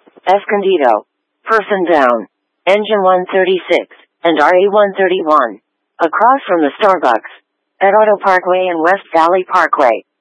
Escondido. Person down. Engine 136 and RA 131. Across from the Starbucks. At Auto Parkway and West Valley Parkway.